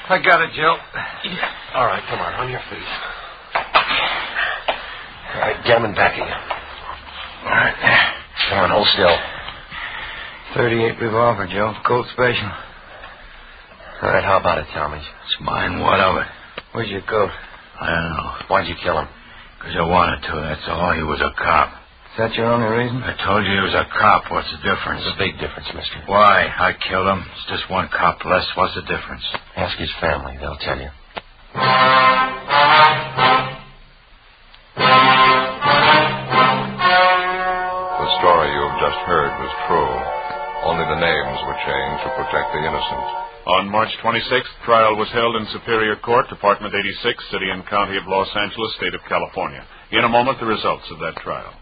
I got it, Joe. All right, come on your feet. All right, get him in back again. All right. Come on, hold still. 38 revolver, Joe. Colt Special. All right, how about it, Tommy? It's mine. What of it? Where's your coat? I don't know. Why'd you kill him? Because I wanted to, that's all. He was a cop. Is that your only reason? I told you he was a cop. What's the difference? There's a big difference, mister. Why? I killed him. It's just one cop less. What's the difference? Ask his family. They'll tell you. The story you have just heard was true. Only the names were changed to protect the innocent. On March 26th, trial was held in Superior Court, Department 86, City and County of Los Angeles, State of California. In a moment, the results of that trial.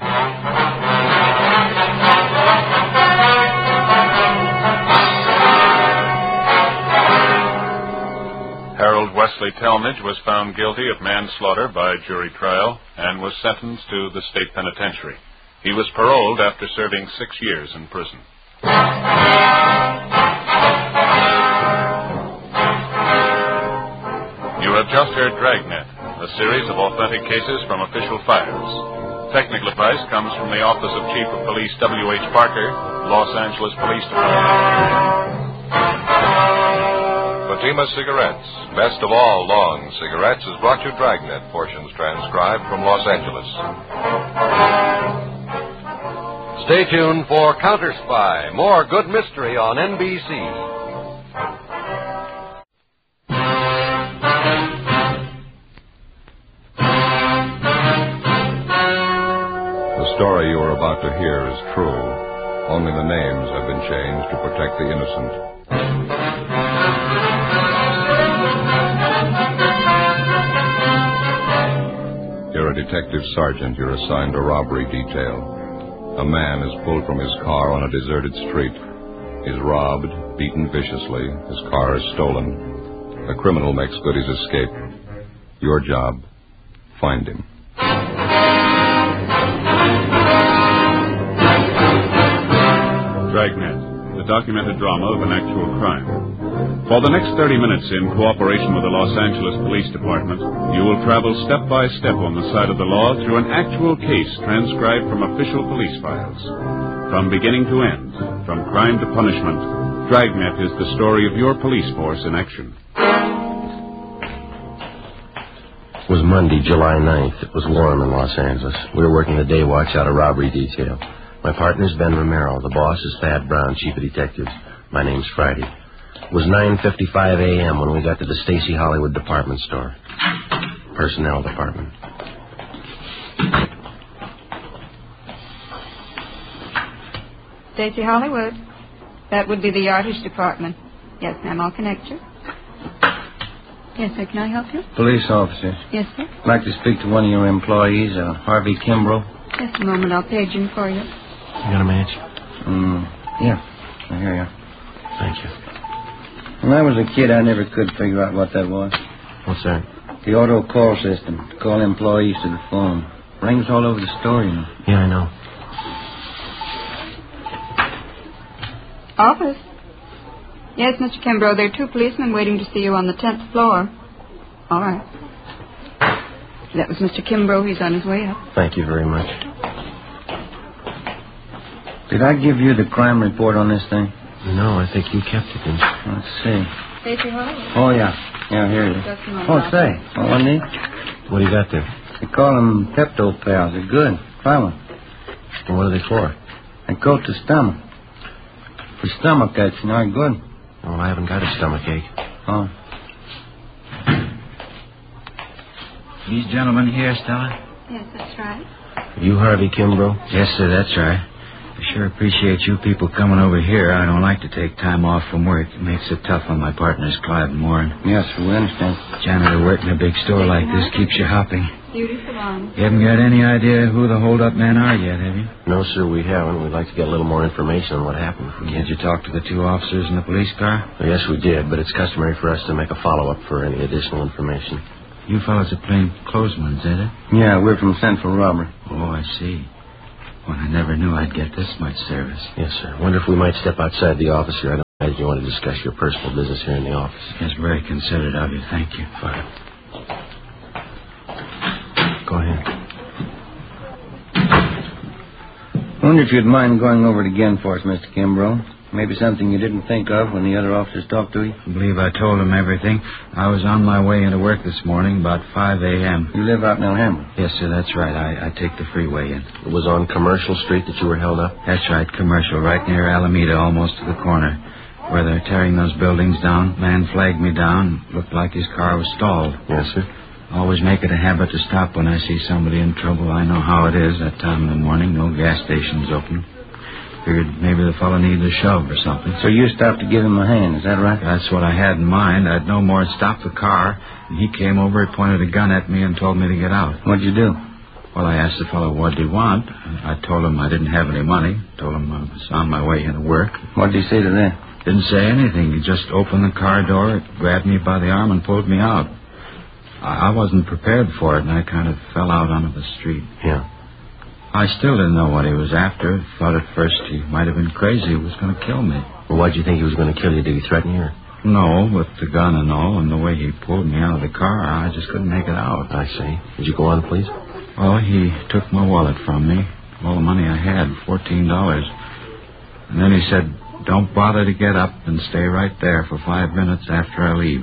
Harold Wesley Talmadge was found guilty of manslaughter by jury trial and was sentenced to the state penitentiary. He was paroled after serving 6 years in prison. You have just heard Dragnet, a series of authentic cases from official files. Technical advice comes from the Office of Chief of Police W.H. Parker, Los Angeles Police Department. Fatima Cigarettes, best of all long cigarettes, has brought you Dragnet, portions transcribed from Los Angeles. Stay tuned for Counter Spy, more good mystery on NBC. The story you are about to hear is true. Only the names have been changed to protect the innocent. You're a detective sergeant. You're assigned a robbery detail. A man is pulled from his car on a deserted street. He's robbed, beaten viciously. His car is stolen. The criminal makes good his escape. Your job, find him. Dragnet, the documented drama of an actual crime. For the next 30 minutes, in cooperation with the Los Angeles Police Department, you will travel step by step on the side of the law through an actual case transcribed from official police files. From beginning to end, from crime to punishment, Dragnet is the story of your police force in action. It was Monday, July 9th. It was warm in Los Angeles. We were working the day watch out of robbery detail. My partner's Ben Romero. The boss is Thad Brown, chief of detectives. My name's Friday. It was 9:55 a.m. when we got to the Stacy Hollywood department store. Personnel department. Stacy Hollywood. That would be the yardage department. Yes, ma'am, I'll connect you. Yes, sir, can I help you? Police officer. Yes, sir. I'd like to speak to one of your employees, Harvey Kimbrough. Just a moment, I'll page him for you. You got a match? Yeah. I hear you. Thank you. When I was a kid, I never could figure out what that was. What's that? The auto call system to call employees to the phone. Rings all over the store, you know. Yeah, I know. Office? Yes, Mr. Kimbrough, there are 2 policemen waiting to see you on the 10th floor. All right. That was Mr. Kimbrough. He's on his way up. Thank you very much. Did I give you the crime report on this thing? No, I think you kept it, didn't you? Let's see. Stacy Hollywood. Oh, yeah. Yeah, here it is. Just a moment. Oh, say. Oh, wasn't he? What do you got there? They call them Pepto Pals. They're good. Try one. And what are they for? They coat the stomach. For stomach aches, you know, they're good. Well, I haven't got a stomachache. Oh. These gentlemen here, Stella? Yes, that's right. You Harvey Kimbrough? Yes, sir, that's right. I sure appreciate you people coming over here. I don't like to take time off from work. It makes it tough on my partners, Clyde and Warren. Yes, we understand. Janitor work in a big store like this keeps you hopping. Beautiful on. You haven't got any idea who the hold-up men are yet, have you? No, sir, we haven't. We'd like to get a little more information on what happened. Did you talk to the 2 officers in the police car? Well, yes, we did, but it's customary for us to make a follow-up for any additional information. You fellas are plain clothesmen, is it? Yeah, we're from Central Robbery. Oh, I see. Well, I never knew I'd get this much service. Yes, sir. Wonder if we might step outside the office here. I don't You want to discuss your personal business here in the office. It's very considerate of you. Thank you. Fine. Go ahead. I wonder if you'd mind going over it again for us, Mr. Kimbrough. Maybe something you didn't think of when the other officers talked to you. I believe I told him everything. I was on my way into work this morning about 5 a.m. You live out in Alhambra? Yes, sir, that's right. I take the freeway in. It was on Commercial Street that you were held up? That's right, Commercial, right near Alameda, almost to the corner. Where they're tearing those buildings down. Man flagged me down. Looked like his car was stalled. Yes, sir. Always make it a habit to stop when I see somebody in trouble. I know how it is that time in the morning. No gas stations open. Figured maybe the fellow needed a shove or something. So you stopped to give him a hand, is that right? That's what I had in mind. I'd no more stop the car. And he came over, he pointed a gun at me and told me to get out. What'd you do? Well, I asked the fellow what did he want. I told him I didn't have any money. Told him I was on my way into work. What did he say to that? Didn't say anything. He just opened the car door, grabbed me by the arm, and pulled me out. I wasn't prepared for it, and I kind of fell out onto the street. Yeah. I still didn't know what he was after. Thought at first he might have been crazy. He was going to kill me. Well, why'd you think he was going to kill you? Did he threaten you? No, with the gun and all, and the way he pulled me out of the car, I just couldn't make it out. I see. Would you go on, please? Well, he took my wallet from me, all the money I had, $14. And then he said, don't bother to get up and stay right there for 5 minutes after I leave.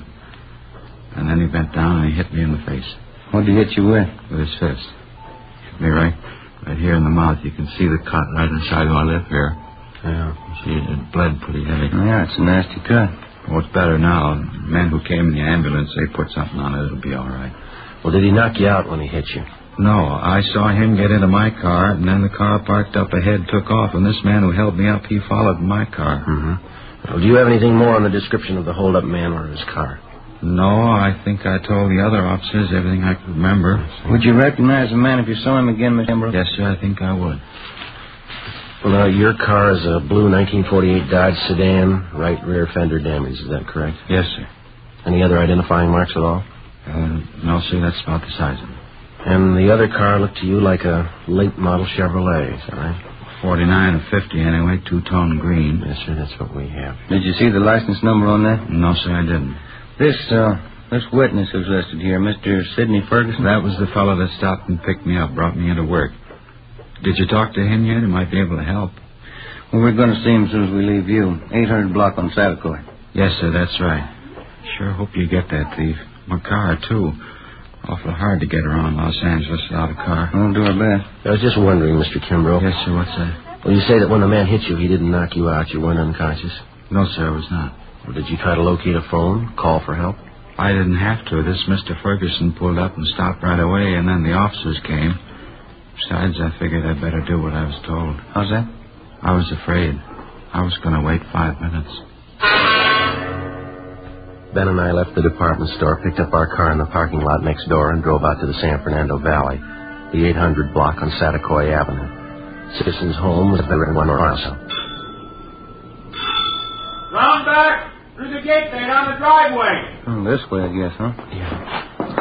And then he bent down and he hit me in the face. What'd he hit you with? With his fist. Hit me right here in the mouth. You can see the cut right inside my lip here. Yeah. See, it bled pretty heavy. Yeah, it's a nasty cut. Well, it's better now. The men who came in the ambulance, they put something on it. It'll be all right. Well, did he knock you out when he hit you? No, I saw him get into my car, and then the car parked up ahead took off, and this man who held me up, he followed my car. Mm-hmm. Well, do you have anything more on the description of the hold-up man or his car? No, I think I told the other officers everything I could remember. Would you recognize the man if you saw him again, Mr. Kimbrough? Yes, sir, I think I would. Well, now, your car is a blue 1948 Dodge sedan, right rear fender damage. Is that correct? Yes, sir. Any other identifying marks at all? No, sir, that's about the size of it. And the other car looked to you like a late model Chevrolet, is that right? 49 or 50 anyway, two-tone green. Yes, sir, that's what we have. Did you see the license number on that? No, sir, I didn't. This witness who's listed here, Mr. Sidney Ferguson? That was the fellow that stopped and picked me up, brought me into work. Did you talk to him yet? He might be able to help. Well, we're going to see him as soon as we leave you. 800 block on Satakoy. Yes, sir, that's right. Sure hope you get that thief. My car, too. Awful hard to get around Los Angeles without a car. We'll do our best. I was just wondering, Mr. Kimbrough. Yes, sir, what's that? Well, you say that when the man hit you, he didn't knock you out. You weren't unconscious? No, sir, I was not. Well, did you try to locate a phone, call for help? I didn't have to. This Mr. Ferguson pulled up and stopped right away, and then the officers came. Besides, I figured I'd better do what I was told. How's that? I was afraid. I was going to wait 5 minutes. Ben and I left the department store, picked up our car in the parking lot next door, and drove out to the San Fernando Valley, the 800 block on Satakoy Avenue. Citizen's home was better than one or also. Round back! Through the gate there, down the driveway. Oh, this way, I guess, huh? Yeah.